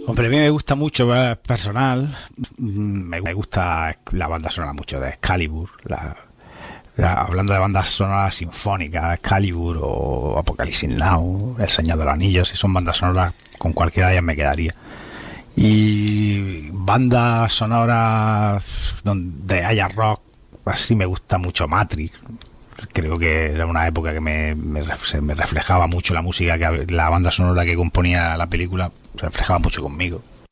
Hombre, a mí me gusta mucho, personal, me gusta la banda sonora mucho de Excalibur, hablando de bandas sonoras sinfónicas, Excalibur o Apocalipsis Now, El Señor de los Anillos, si son bandas sonoras, con cualquiera de ellas me quedaría. Y bandas sonoras donde haya rock, así me gusta mucho Matrix. Creo que era una época que se me reflejaba mucho la música, la banda sonora que componía la película, se reflejaba mucho conmigo.